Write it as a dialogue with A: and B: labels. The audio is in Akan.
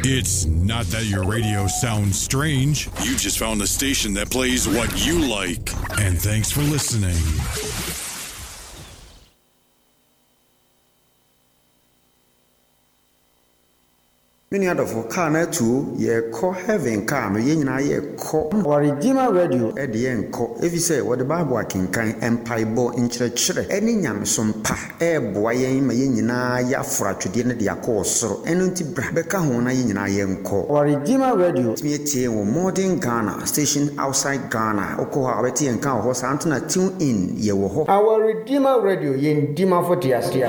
A: It's not that your radio sounds strange. You just found a station that plays what you like. And thanks for listening.
B: Many other for car too, ye call heaven car, no yen ye call or Redeemer Radio at the end call. If you say what the Bible can empire bo in church, any yam some pa, boy, my yena ya fractured in the course, so enunti Becca Hona yen call or Redeemer Radio. Me a modern Ghana station outside Ghana, Okoha, Betty and Cow horse Antona tune in ye wo. Our Redeemer Radio yen Dima for